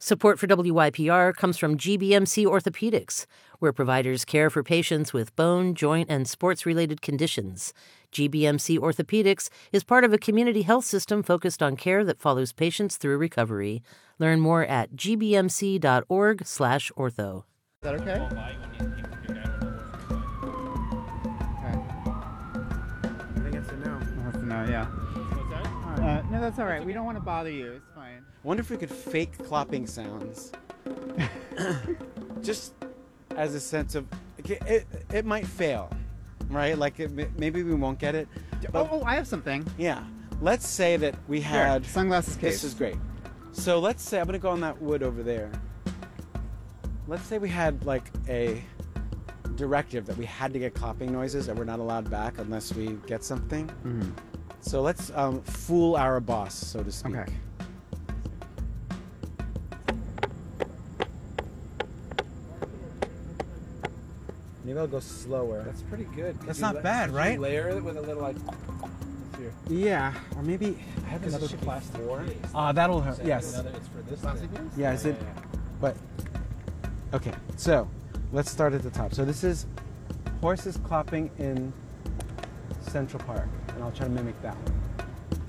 Support for WYPR comes from GBMC Orthopedics, where providers care for patients with bone, joint, and sports-related conditions. GBMC Orthopedics is part of a community health system focused on care that follows patients through recovery. Learn more at gbmc.org/ortho. Is that okay? Okay. I think it's a no. That's a no, yeah. What's that? No, that's all right. We don't want to bother you. It's fine. Wonder if we could fake clopping sounds. Just as a sense of, it might fail, right? Like maybe we won't get it. But, I have something. yeah. Let's say that we had Here, sunglasses case. This is great. So let's say I'm gonna go on that wood over there. Let's say we had like a directive that we had to get clopping noises and we're not allowed back unless we get something. Mm-hmm. So let's fool our boss, so to speak. Okay. Maybe I'll go slower. That's pretty good. That's not bad, right? Layer it with a little like. Here. Yeah, or maybe I have another plastic. That'll hurt. Yes. It's for this plastic case? Yeah, is it? But okay, so let's start at the top. So this is horses clopping in Central Park, and I'll try to mimic that one.